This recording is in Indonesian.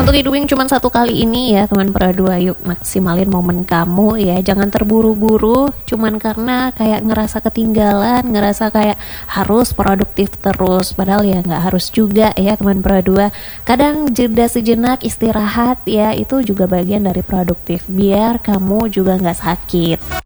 Untuk hidupin cuma satu kali ini ya teman Pro 2, yuk maksimalin momen kamu ya. Jangan terburu-buru cuman karena kayak ngerasa ketinggalan, ngerasa kayak harus produktif terus. Padahal ya nggak harus juga ya teman Pro 2. Kadang jeda sejenak istirahat ya, itu juga bagian dari produktif biar kamu juga nggak sakit.